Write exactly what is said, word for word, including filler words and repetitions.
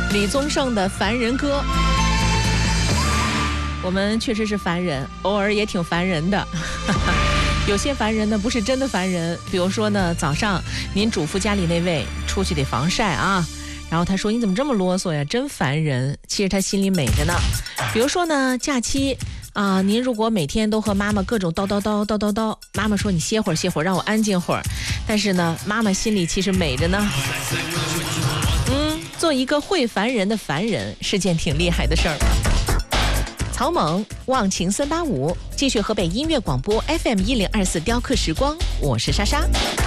李宗盛的《凡人歌》。我们确实是凡人，偶尔也挺烦人的。有些烦人呢不是真的烦人，比如说呢，早上您嘱咐家里那位出去得防晒啊，然后他说你怎么这么啰嗦呀，真烦人。其实他心里美着呢。比如说呢，假期啊、呃，您如果每天都和妈妈各种叨叨叨叨叨叨，妈妈说你歇会儿歇会儿，让我安静会儿，但是呢，妈妈心里其实美着呢。嗯，做一个会烦人的凡人是件挺厉害的事儿。曹猛忘情三八五，继续河北音乐广播 F M 一零二四雕刻时光，我是莎莎。